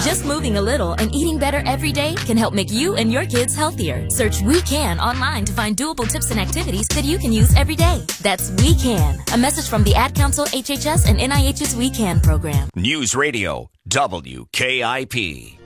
Just moving a little and eating better every day can help make you and your kids healthier. Search We Can online to find doable tips and activities that you can use every day. That's We Can. A message from the Ad Council, HHS, and NIH's We Can program. News Radio, WKIP.